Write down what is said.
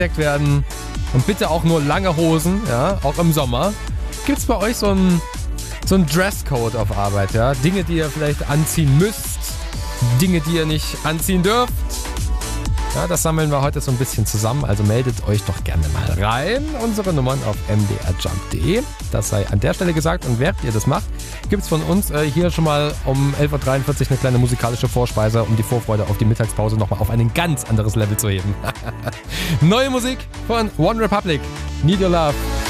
werden. Und bitte auch nur lange Hosen, ja, auch im Sommer. Gibt's bei euch so ein Dresscode auf Arbeit, ja? Dinge, die ihr vielleicht anziehen müsst, Dinge, die ihr nicht anziehen dürft. Ja, das sammeln wir heute so ein bisschen zusammen, also meldet euch doch gerne mal rein. Unsere Nummern auf mdrjump.de, das sei an der Stelle gesagt. Und während ihr das macht, gibt's von uns hier schon mal um 11.43 Uhr eine kleine musikalische Vorspeise, um die Vorfreude auf die Mittagspause nochmal auf ein ganz anderes Level zu heben. Neue Musik von One Republic, Need Your Love.